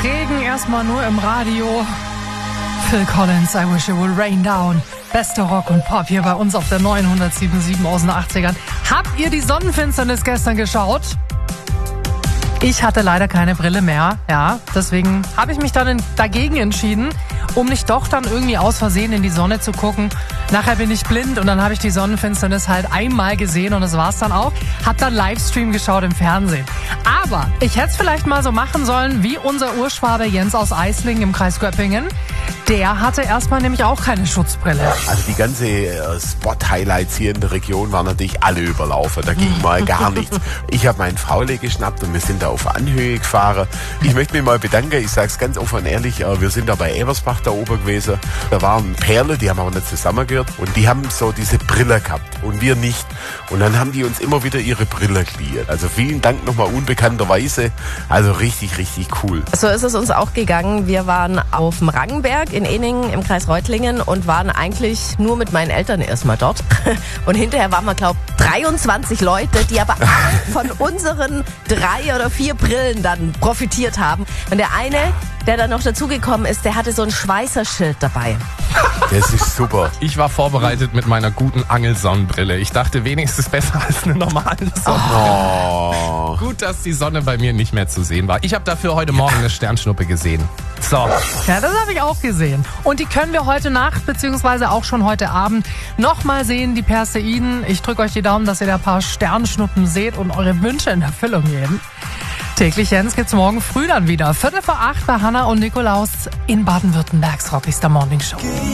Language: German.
Regen erstmal nur im Radio. Phil Collins, I Wish It Would Rain Down. Bester Rock und Pop hier bei uns auf der 907.7 aus den 80ern. Habt ihr die Sonnenfinsternis gestern geschaut? Ich hatte leider keine Brille mehr, ja. Deswegen habe ich mich dann dagegen entschieden, um nicht doch dann irgendwie aus Versehen in die Sonne zu gucken. Nachher bin ich blind und dann habe ich die Sonnenfinsternis halt einmal gesehen und das war's dann auch. Hab dann Livestream geschaut im Fernsehen. Aber ich hätte es vielleicht mal so machen sollen wie unser Urschwabe Jens aus Eislingen im Kreis Göppingen. Der hatte erstmal nämlich auch keine Schutzbrille. Also die ganze Spot-Highlights hier in der Region waren natürlich alle überlaufen. Da ging mal gar nichts. Ich habe meinen Faule geschnappt und wir sind da auf Anhöhe gefahren. Ich möchte mich mal bedanken, ich sage es ganz offen und ehrlich, wir sind da bei Ebersbach da oben gewesen. Da waren Perle, die haben aber nicht zusammengehört und die haben so diese Brille gehabt und wir nicht. Und dann haben die uns immer wieder ihre Brille geliehen. Also vielen Dank nochmal unbekannterweise. Also richtig, richtig cool. So ist es uns auch gegangen. Wir waren auf dem Rangenberg in Eningen im Kreis Reutlingen und waren eigentlich nur mit meinen Eltern erstmal dort. Und hinterher waren wir, glaube ich, 23 Leute, die aber alle von unseren 3 oder 4 Brillen dann profitiert haben. Und der eine, der dann noch dazugekommen ist, der hatte so ein Schweißerschild dabei. Das ist super. Ich war vorbereitet mit meiner guten Angelsonnenbrille. Ich dachte, wenigstens besser als eine normale Sonnenbrille. Oh. Gut, dass die Sonne bei mir nicht mehr zu sehen war. Ich habe dafür heute Morgen eine Sternschnuppe gesehen. So. Ja, das habe ich auch gesehen. Und die können wir heute Nacht, beziehungsweise auch schon heute Abend, nochmal sehen, die Perseiden. Ich drücke euch die Daumen, dass ihr da ein paar Sternschnuppen seht und eure Wünsche in Erfüllung gehen. Täglich Jens gibt's morgen früh dann wieder. 7:45 bei Hannah und Nikolaus in Baden-Württembergs Rockigster Morning Show.